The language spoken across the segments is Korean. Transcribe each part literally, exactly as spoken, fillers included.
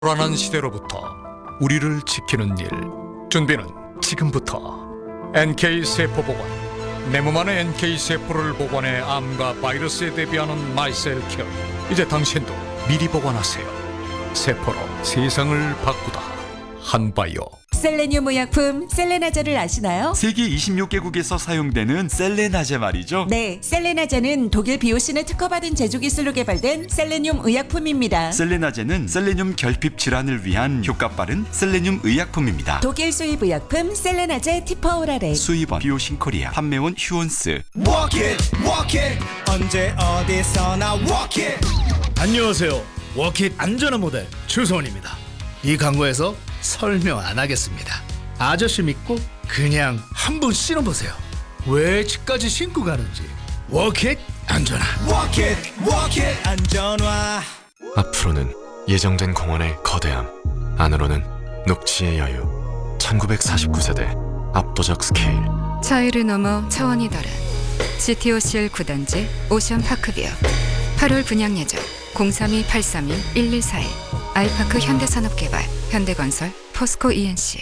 불안한 시대로부터 우리를 지키는 일, 준비는 지금부터. 엔케이 세포 보관, 내 몸 안에 엔케이 세포를 보관해 암과 바이러스에 대비하는 마이셀 케어. 이제 당신도 미리 보관하세요. 세포로 세상을 바꾸다. 한바이오. 셀레늄 의약품 셀레나제를 아시나요? 세계 이십육 개국에서 사용되는 셀레나제 말이죠. 네, 셀레나제는 독일 비오신을 특허받은 제조 기술로 개발된 셀레늄 의약품입니다. 셀레나제는 셀레늄 결핍 질환을 위한 효과 빠른 셀레늄 의약품입니다. 독일 수입 의약품 셀레나제 티퍼오랄에 수입원 비오신 코리아, 판매원 휴온스. Walk it, walk it. 언제 어디서나 walk it. 안녕하세요. 워킷 안전한 모델 추소원입니다. 이 광고에서 설명 안 하겠습니다. 아저씨 믿고 그냥 한번 신어보세요. 왜 집까지 신고 가는지. 워킷 안전한. Walk it, walk it. 안전화. 앞으로는 예정된 공원의 거대함, 안으로는 녹지의 여유. 천구백사십구 세대 압도적 스케일. 차이를 넘어 차원이 다른 지티오씨엘 구 단지 오션 파크뷰. 팔월 분양 예정 공삼이 팔삼이 일일사일. 아이파크 현대산업개발, 현대건설, 포스코 이엔씨.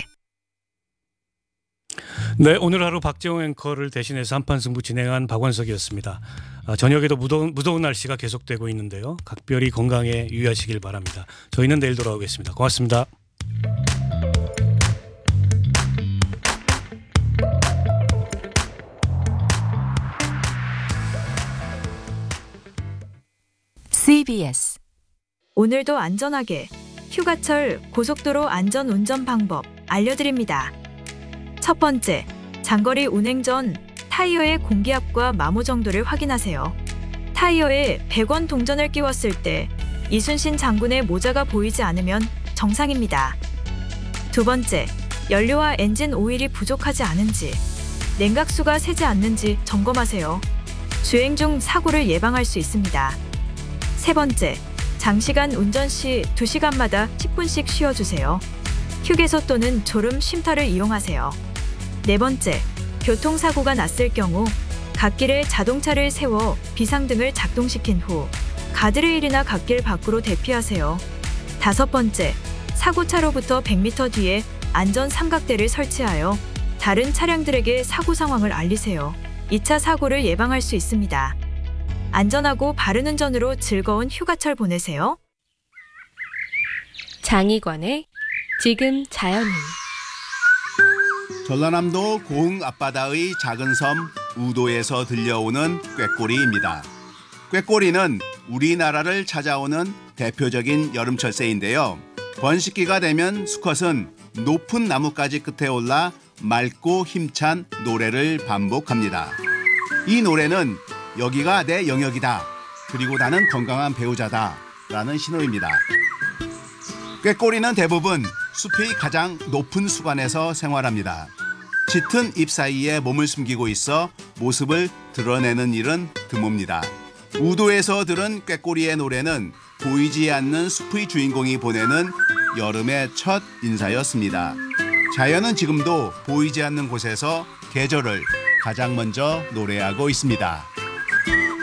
네, 오늘 하루 박재홍 앵커를 대신해서 한판 승부 진행한 박원석이었습니다. 아, 저녁에도 무더운, 무더운 날씨가 계속되고 있는데요. 각별히 건강에 유의하시길 바랍니다. 저희는 내일 돌아오겠습니다. 고맙습니다. 씨비에스 오늘도 안전하게 휴가철 고속도로 안전 운전 방법 알려드립니다. 첫 번째, 장거리 운행 전 타이어의 공기압과 마모 정도를 확인하세요. 타이어에 백 원 동전을 끼웠을 때 이순신 장군의 모자가 보이지 않으면 정상입니다. 두 번째, 연료와 엔진 오일이 부족하지 않은지, 냉각수가 새지 않는지 점검하세요. 주행 중 사고를 예방할 수 있습니다. 세 번째, 장시간 운전 시 두 시간마다 십 분씩 쉬어주세요. 휴게소 또는 졸음 쉼터를 이용하세요. 네 번째, 교통사고가 났을 경우 갓길에 자동차를 세워 비상등을 작동시킨 후 가드레일이나 갓길 밖으로 대피하세요. 다섯 번째, 사고차로부터 백 미터 뒤에 안전 삼각대를 설치하여 다른 차량들에게 사고 상황을 알리세요. 이 차 사고를 예방할 수 있습니다. 안전하고 바른 운전으로 즐거운 휴가철 보내세요. 장희관의 지금 자연인. 전라남도 고흥 앞바다의 작은 섬 우도에서 들려오는 꾀꼬리입니다. 꾀꼬리는 우리나라를 찾아오는 대표적인 여름철새인데요. 번식기가 되면 수컷은 높은 나뭇가지 끝에 올라 맑고 힘찬 노래를 반복합니다. 이 노래는 여기가 내 영역이다. 그리고 나는 건강한 배우자다. 라는 신호입니다. 꾀꼬리는 대부분 숲의 가장 높은 수관에서 생활합니다. 짙은 잎 사이에 몸을 숨기고 있어 모습을 드러내는 일은 드뭅니다. 우도에서 들은 꾀꼬리의 노래는 보이지 않는 숲의 주인공이 보내는 여름의 첫 인사였습니다. 자연은 지금도 보이지 않는 곳에서 계절을 가장 먼저 노래하고 있습니다.